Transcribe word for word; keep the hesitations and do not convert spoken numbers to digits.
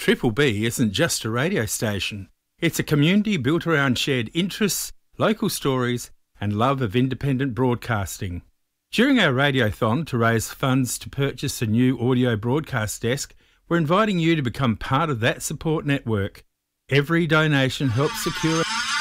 Triple B isn't just a radio station. It's a community built around shared interests, local stories and love of independent broadcasting. During our radiothon to raise funds to purchase a new audio broadcast desk, we're inviting you to become part of that support network. Every donation helps secure